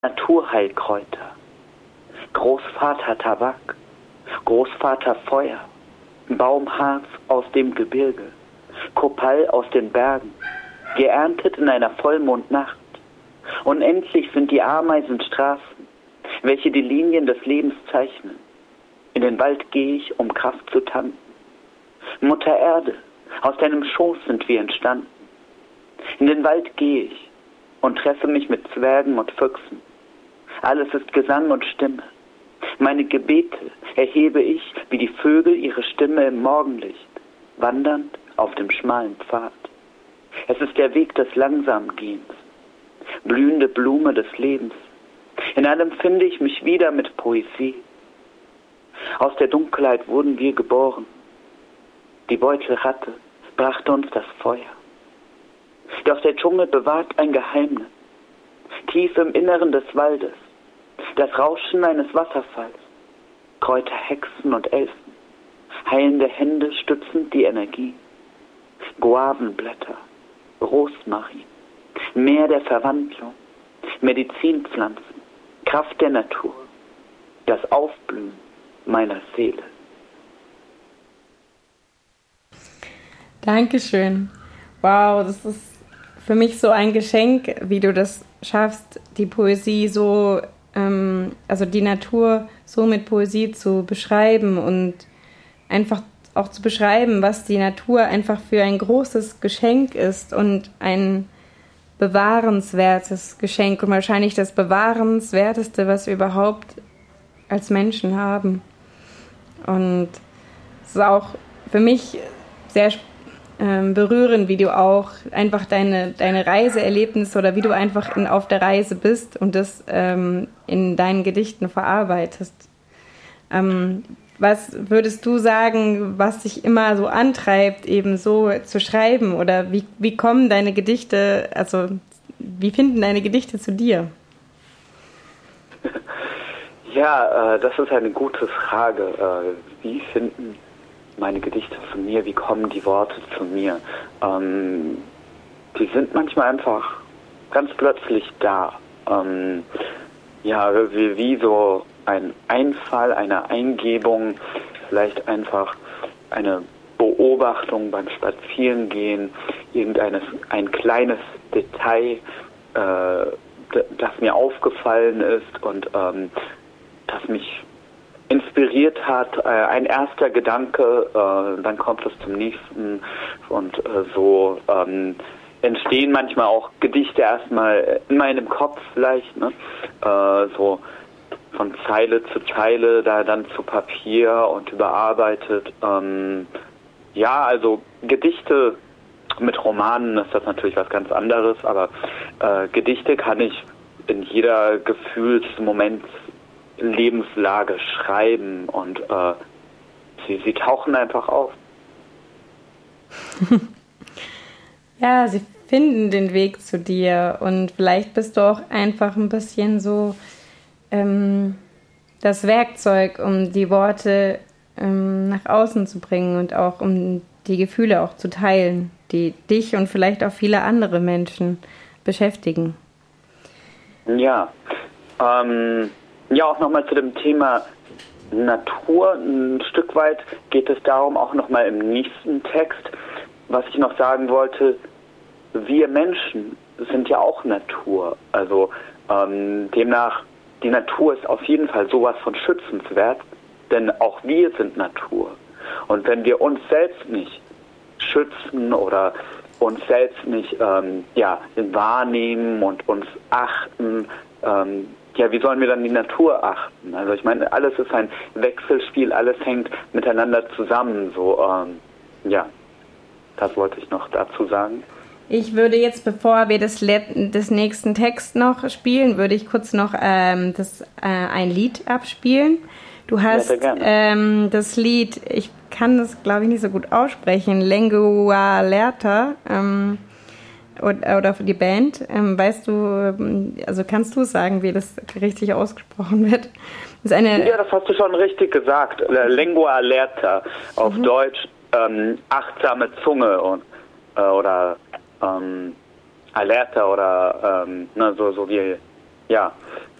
Naturheilkräuter, Großvater Tabak, Großvater Feuer, Baumharz aus dem Gebirge, Kopall aus den Bergen, geerntet in einer Vollmondnacht. Unendlich sind die Ameisenstraßen, welche die Linien des Lebens zeichnen. In den Wald gehe ich, um Kraft zu tanken. Mutter Erde, aus deinem Schoß sind wir entstanden. In den Wald gehe ich und treffe mich mit Zwergen und Füchsen. Alles ist Gesang und Stimme. Meine Gebete erhebe ich wie die Vögel ihre Stimme im Morgenlicht, wandernd auf dem schmalen Pfad. Es ist der Weg des langsamen Gehens, blühende Blume des Lebens. In allem finde ich mich wieder mit Poesie. Aus der Dunkelheit wurden wir geboren. Die Beutelratte brachte uns das Feuer. Doch der Dschungel bewahrt ein Geheimnis. Tief im Inneren des Waldes, das Rauschen eines Wasserfalls, Kräuter, Hexen und Elfen, heilende Hände stützend die Energie, Guavenblätter, Rosmarin, Meer der Verwandlung, Medizinpflanzen, Kraft der Natur, das Aufblühen meiner Seele. Dankeschön. Wow, das ist für mich so ein Geschenk, wie du das schaffst, die Poesie so, also die Natur so mit Poesie zu beschreiben und einfach auch zu beschreiben, was die Natur einfach für ein großes Geschenk ist und ein bewahrenswertes Geschenk und wahrscheinlich das bewahrenswerteste, was wir überhaupt als Menschen haben. Und es ist auch für mich sehr berührend, wie du auch einfach deine Reiseerlebnisse oder wie du einfach auf der Reise bist und das in deinen Gedichten verarbeitest. Was würdest du sagen, was dich immer so antreibt, eben so zu schreiben? Oder wie kommen deine Gedichte, also wie finden deine Gedichte zu dir? Ja, das ist eine gute Frage. Wie finden meine Gedichte zu mir? Wie kommen die Worte zu mir? Die sind manchmal einfach ganz plötzlich da. Ja, wie so ein Einfall, eine Eingebung, vielleicht einfach eine Beobachtung beim Spazierengehen, ein kleines Detail, das mir aufgefallen ist und das mich inspiriert hat, ein erster Gedanke, dann kommt es zum nächsten und so entstehen manchmal auch Gedichte erstmal in meinem Kopf vielleicht, ne? So von Zeile zu Zeile, da dann zu Papier und überarbeitet. Ja, also Gedichte mit Romanen ist das natürlich was ganz anderes, aber Gedichte kann ich in jeder Lebenslage schreiben und sie tauchen einfach auf. Ja, sie finden den Weg zu dir und vielleicht bist du auch einfach ein bisschen so das Werkzeug, um die Worte nach außen zu bringen und auch um die Gefühle auch zu teilen, die dich und vielleicht auch viele andere Menschen beschäftigen. Ja, ja, auch nochmal zu dem Thema Natur. Ein Stück weit geht es darum, auch nochmal im nächsten Text, was ich noch sagen wollte, wir Menschen sind ja auch Natur. Also demnach, die Natur ist auf jeden Fall sowas von schützenswert, denn auch wir sind Natur. Und wenn wir uns selbst nicht schützen oder uns selbst nicht wahrnehmen und uns achten, ja, wie sollen wir dann die Natur achten? Also ich meine, alles ist ein Wechselspiel, alles hängt miteinander zusammen. So, ja, das wollte ich noch dazu sagen. Ich würde jetzt, bevor wir des nächsten Text noch spielen, würde ich kurz noch ein Lied abspielen. Du hast das Lied, ich kann das, glaube ich, nicht so gut aussprechen, Lengua Alerta, oder für die Band. Weißt du, also kannst du sagen, wie das richtig ausgesprochen wird? Das ist ja, das hast du schon richtig gesagt. Lengua Alerta, auf Deutsch achtsame Zunge und oder Alerta oder so wie Ja,